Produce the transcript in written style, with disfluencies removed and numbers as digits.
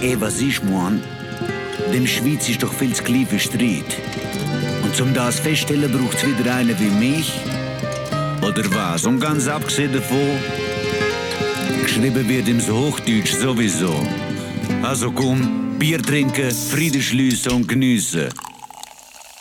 Was ich mein? Dem Schweiz ist doch viel zu klein für Streit. Und zum das feststellen braucht's wieder einen wie mich. Oder was? Und ganz abgesehen davon, geschrieben wird im Hochdeutsch sowieso. Also komm, Bier trinken, Frieden schliessen und geniessen.